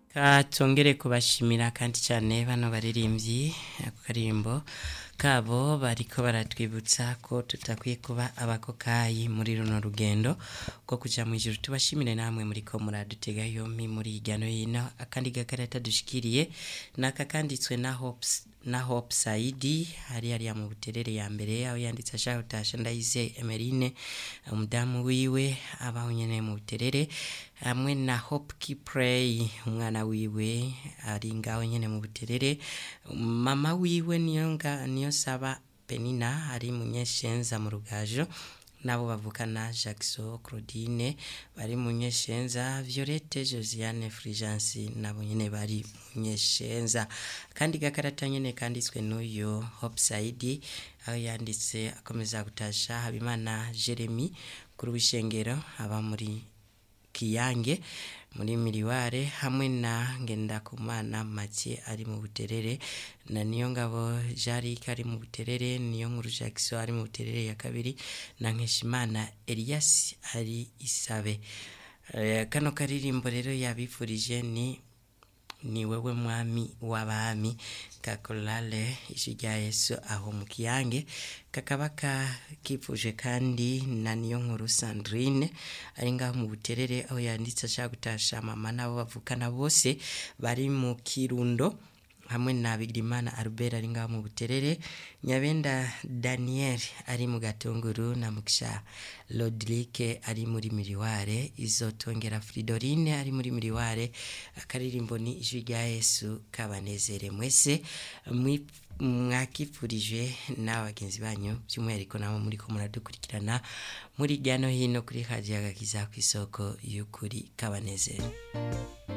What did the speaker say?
Tongere kubashimira kandi cyane bano baririmbyi ako karimbo kabo bariko baratwibutsa ko tutakwiye kuba abakokayi muri runo rugendo ko kuja mu ijuru. Tubashimire namwe muri ko muradutega yompi muri igano yino. Akandi gakarata dushikiriye naka kanditswe na Hope Saidi hari mu buterere ya mbere aho yanditse ashaka utasha Ndayize Emeline umudamu wiwe abaho nyene mu buterere hamwe na Hope Kiprey umwana wiwe ari ngaho nyene mu buterere. Mama wiwe niyo saba Penina ari munyeshenza mu rugajo nabo bavukana Jackson Claudine bari munyeshenza, Violette Josiane Fulgence nabo nyene bari munyeshenza. Kandi gakarata nyene kanditswe n'uyo Hope Saidi aho yanditse akomeza gutasha Habimana Jeremy kuri wishengero aba muri Kiyange muri Miriware hamwe na Ngendakumana Mathieu ari mu buterere na Niyongabo Jari kari mu buterere, Niyonkuru Jackson ari mu buterere ya kabiri na Nkeshimana Elias ari Isabe. Kano karirimbo rero yabifurije ni wewe mwami w'abami kakolale ishijya Yesu aho mu Kiyange. Kakaba kifuje kandi na Niyonkuru Sandrine ari ngaho mu buterere aho yanditse ashaka gutasha mama nabo bavukana bose bari mu Kirundo hamwe na Bigirimana Albert ari ngaho mu buterere, Nyabenda Daniel ari mu Gatunguru na Mugisha Lodrike ari muri Miriware, Izotongera Fridorine ari muri Miriware. Akaririmbo ni ijwi rya Yesu kabanezere mwese mwakifurije n'abagenzi banyu by'umwihariko nabo muri ko muradukurikirana muri jyano hino kuri Radio Agakiza ku isoko y'ukuri kabanezere.